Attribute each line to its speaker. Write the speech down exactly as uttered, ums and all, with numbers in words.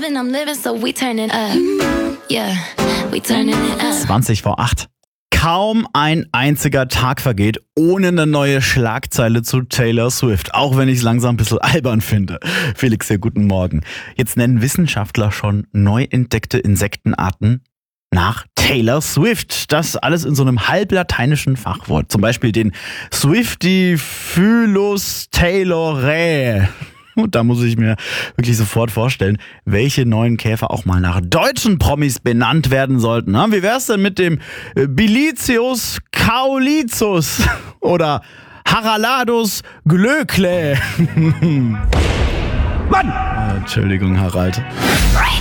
Speaker 1: living, I'm living, so we turning up. Yeah, we turning it up.
Speaker 2: zwanzig vor acht. Kaum ein einziger Tag vergeht ohne eine neue Schlagzeile zu Taylor Swift. Auch wenn ich es langsam ein bisschen albern finde. Felix, sehr guten Morgen. Jetzt nennen Wissenschaftler schon neu entdeckte Insektenarten nach Taylor Swift. Das alles in so einem halblateinischen Fachwort. Zum Beispiel den Swiftifylus Taylorae. Und da muss ich mir wirklich sofort vorstellen, welche neuen Käfer auch mal nach deutschen Promis benannt werden sollten. Wie wär's denn mit dem Bilizius Kaulizus oder Haraladus Glöckle? Mann! Entschuldigung, Harald.